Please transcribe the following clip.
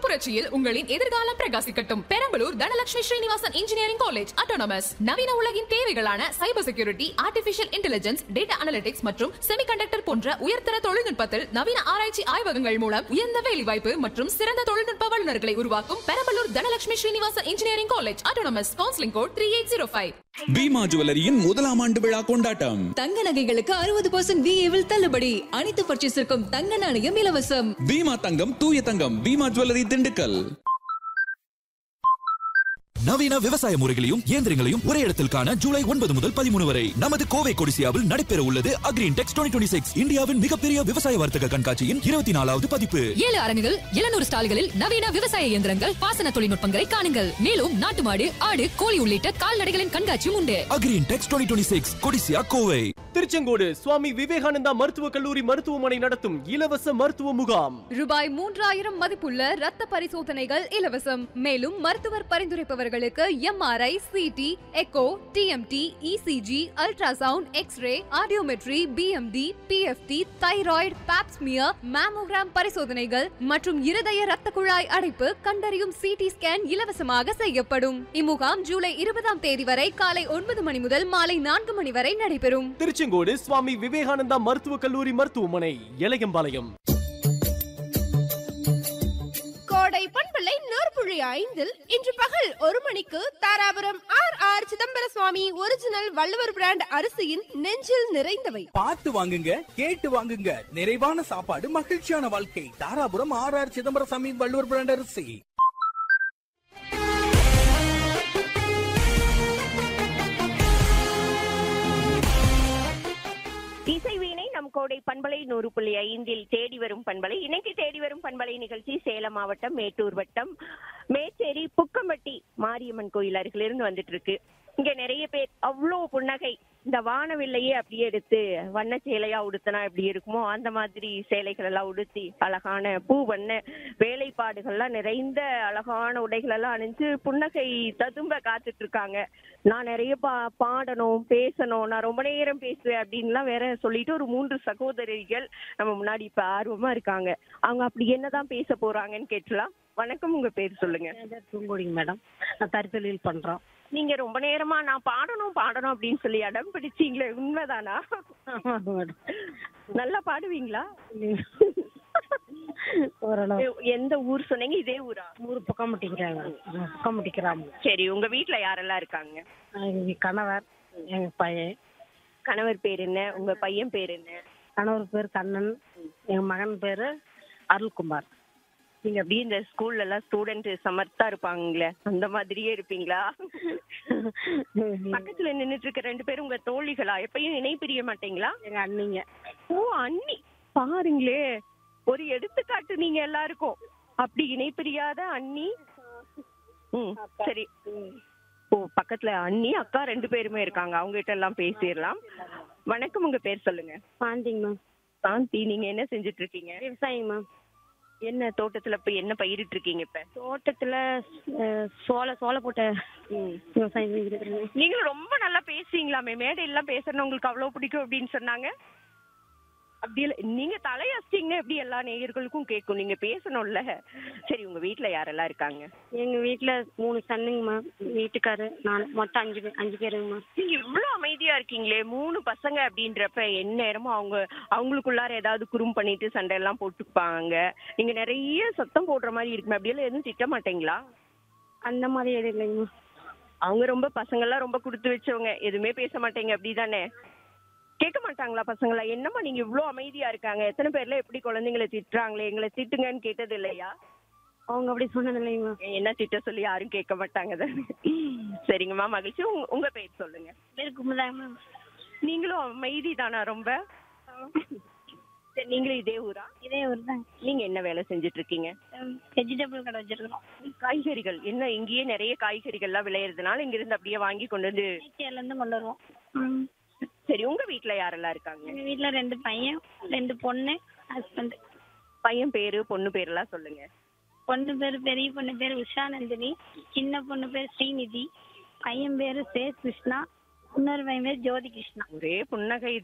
புரட்சியில் உங்களின் எதிர்காலம் பிரகாசிக்கட்டும். Perambalur Dhanalakshmi Srinivasan engineering college autonomous. நவீன உலகின் தேவைகளான cyber security, artificial intelligence, data analytics மற்றும் செமிகண்டக்டர் போன்ற உயர்தர தொழில்நுட்பத்தில் நவீன ஆராய்ச்சி ஆய்வகங்கள் மூலம் உயர்ந்த வேலைவாய்ப்பு மற்றும் சிறந்த தொழில்நுட்ப வல்லுநர்களை உருவாக்கும் Perambalur Dhanalakshmi Srinivasan engineering college autonomous. Counselling code 3805. Bima ஜுவல்லரியின் முதலாம் ஆண்டு விழா கொண்டாட்டம். தங்க நகைகளுக்கு 60% VA தள்ளுபடி. அனைத்து பர்ச்சேஸிற்கும் தங்க நாணயம் இலவசம். பீமா தங்கம், தூய தங்கம். பீமா ஜுவல்லரி, திண்டுக்கல். நவீன விவசாய முறைகளையும் இயந்திரங்களையும் ஒரே இடத்தில் காண ஜூலை 9 முதல் 13 வரை நமது கோவை கொடிசியாவில் நடைபெற உள்ளது அக்ரின்டெக்ஸ் 2026 இந்தியாவின் மிகப்பெரிய விவசாய வர்த்தக கண்காட்சியின் 24வது பதிப்பு. 7 அரங்குகள், 700 ஸ்டால்களில் நவீன விவசாய இயந்திரங்கள், பாசன தொழில்நுட்பங்களை காணுங்கள். மேலும் நாட்டு மாடு, ஆடு, கோழி உள்ளிட்ட கால்நடைகளின் கண்காட்சியும் உண்டு. அக்ரின்டெக்ஸ் 2026 கொடிசியா, கோவை. திருச்செங்கோடு சுவாமி விவேகானந்தா மருத்துவக் கல்லூரி மருத்துவமனை நடத்தும் இலவச மருத்துவ முகாம். ரூபாய் 3000 மதிப்புள்ள ரத்த பரிசோதனைகள் இலவசம். மேலும் மருத்துவர் பரிந்துரைப்பவர்களுக்கு MRI, CT, echo, TMT, ECG, ultrasound, x ray, audiometry, BMD, PFT, thyroid, Pap smear, mammogram பரிசோதனைகள் மற்றும் இருதய ரத்த குழாய் அடைப்பு கண்டறியும் CT ஸ்கேன் இலவசமாக செய்யப்படும். இம்முகாம் ஜூலை 20ஆம் தேதி வரை காலை 9 மணி முதல் மாலை 4 மணி வரை நடைபெறும். திருச்செங்கோடு சுவாமி விவேகானந்தா மருத்துவக் கல்லூரி மருத்துவமனை, எலயம்பாளையம். கோடை பண்பலை 100.5 இன்று பகல் 1 மணிக்கு தாராபுரம் RR சிதம்பர சுவாமி ஒரிஜினல் வள்ளுவர் பிராண்ட் அரிசியின் நெஞ்சில் நிறைந்தவை. பார்த்து வாங்குங்க, கேட்டு வாங்குங்க. நிறைவான சாப்பாடு, மகிழ்ச்சியான வாழ்க்கை. தாராபுரம் RR சிதம்பர சுவாமி வள்ளுவர் பிராண்ட் அரிசி. இசைவீணை நம் கோடை பண்பலை 100.5 தேடி வரும் பண்பலை. இன்னைக்கு தேடி வரும் பண்பலை நிகழ்ச்சி சேலம் மாவட்டம் மேட்டூர் வட்டம் மேச்சேரி புக்கம்பட்டி மாரியம்மன் கோயில் அருகிலிருந்து வந்துட்டு இருக்கு. இங்க நிறைய பேர் அவ்வளோ புன்னகை, இந்த வானவில்லையே அப்படியே எடுத்து வண்ண சேலையா உடுத்தினா எப்படி இருக்குமோ அந்த மாதிரி சேலைகள் எல்லாம் உடுத்தி அழகான பூ வண்ண வேலைப்பாடுகள்லாம் நிறைந்த அழகான உடைகள் எல்லாம் அணிஞ்சு புன்னகை ததும்ப காத்துட்டு இருக்காங்க. நான் நிறைய பாடணும், பேசணும், நான் ரொம்ப நேரம் பேசுவேன் அப்படின்லாம் வேற சொல்லிட்டு ஒரு 3 சகோதரிகள் நம்ம முன்னாடி இப்ப ஆர்வமா இருக்காங்க. அவங்க அப்படி என்னதான் பேச போறாங்கன்னு கேட்கலாம். வணக்கம், உங்க பேர் சொல்லுங்க. பூங்கொடிங்க மேடம், நான் தறித்தொழில் பண்றோம். நீங்க ரொம்ப நேரமா நான் பாடணும் பாடணும் அப்படின்னு சொல்லி அடம் பிடிச்சீங்களே, உண்மைதானா? நல்லா பாடுவீங்களா? எந்த ஊர் சொன்னீங்க? இதே ஊரா? ஊர் பக்கம்பட்டி கிராமம். சரி, உங்க வீட்டுல யாரெல்லாம் இருக்காங்க? எங்க கணவர், எங்க பையன். கணவர் பேர் என்ன? உங்க பையன் பேர் என்ன? கணவர் பேர் கண்ணன், எங்க மகன் பேரு அருள்குமார். நீங்க அப்படியே இந்த ஸ்கூல்ல எல்லாம் ஸ்டூடெண்ட் சமர்த்தா இருப்பாங்களே அந்த மாதிரியே இருப்பீங்களா? பக்கத்துல நின்னுட்டு இருக்க 2 பேரும் உங்க தோழிகளா? எப்பயும் இணை பிரிய மாட்டீங்களா? எங்க அண்ணிங்க. ஓ, அண்ணி. பாருங்களே, ஒரு எடுத்துக்காட்டு நீங்க எல்லாருக்கும். அப்படி இணை பிரியாத அண்ணி. சரி. ஓ, பக்கத்துல அண்ணி அக்கா 2 பேருமே இருக்காங்க. அவங்க கிட்ட எல்லாம் பேசிடலாம். வணக்கம், உங்க பேர் சொல்லுங்க. சாந்திங்க மேம். சாந்தி, நீங்க என்ன செஞ்சுட்டு இருக்கீங்க? விவசாயம் மேம். என்ன தோட்டத்துல இப்ப என்ன பயிரிட்டு இருக்கீங்க? இப்ப தோட்டத்துல சோள போட்ட விவசாயம். நீங்களும் ரொம்ப நல்லா பேசுறீங்களாமே, மேடையெல்லாம் பேசுறது உங்களுக்கு அவ்வளவு பிடிக்கும் அப்படின்னு சொன்னாங்க. அப்படி இல்ல, நீங்க தலையசிங்க எப்படி எல்லா நேயர்களுக்கும் கேட்கும், நீங்க பேசணும்ல. சரி, உங்க வீட்டுல யாரெல்லாம் இருக்காங்க? எங்க வீட்டுல 3 சன்னுங்க மேம், வீட்டுக்காரு, நான் மொத்தம் 5 பேருங்க மேம். நீங்க இவ்வளவு அமைதியா இருக்கீங்களே, 3 பசங்க அப்படின்றப்ப எந்நேரமும் அவங்களுக்குள்ளார ஏதாவது குறும் பண்ணிட்டு சண்டை எல்லாம் போட்டுப்பாங்க. நீங்க நிறைய சத்தம் போடுற மாதிரி இருக்குமே, அப்படியெல்லாம் எதுவும் திட்ட மாட்டீங்களா? அந்த மாதிரி எதுவும் இல்லைங்க மேம். அவங்க ரொம்ப பசங்கள்லாம் ரொம்ப கொடுத்து வச்சவங்க, எதுவுமே பேச மாட்டேங்க அப்படிதானே? கேட்க மாட்டாங்களா பசங்களா? என்னம்மா நீங்க இவ்வளவு அமைதியா இருக்காங்க, எத்தனை பேர்ல எப்படி குழந்தைங்களை திட்டுறாங்களே, எங்களை திட்டுங்கன்னு கேட்டது இல்லையா? அவங்க அப்படி சொன்னது இல்லைங்க. என்ன திட்ட சொல்லி யாரும் கேட்க மாட்டாங்க தானே. சரிங்கம்மா, மகிழ்ச்சி. உங்க பேர் சொல்லுங்க. நீங்களும் அமைதி தானா ரொம்ப? சரி, நீங்களும் இதே ஊரா? இதே ஊர் தான். நீங்க என்ன வேலை செஞ்சுட்டு இருக்கீங்க? வெஜிடபிள் கடை வச்சிருக்கோம். காய்கறிகள் என்ன? இங்கேயே நிறைய காய்கறிகள்லாம் விளையிறதுனால இங்க இருந்து அப்படியே வாங்கி கொண்டு வந்து கொண்டு வருவோம். சரி, உங்க வீட்டுல யாரெல்லாம் இருக்காங்க? எங்க வீட்டுல 2 பையன், 2 பொண்ணு, ஹஸ்பண்ட். பையன் பேரு பொண்ணு பேரெல்லாம் சொல்லுங்க. பொண்ணு பேரு, பெரிய பொண்ணு பேரு உஷா நந்தினி, சின்ன பொண்ணு பேரு ஸ்ரீநிதி, பையன் பேரு சேஷ் கிருஷ்ணா, இன்னொரு பையன் பேரு ஜோதி கிருஷ்ணா. ஒரே புன்னகை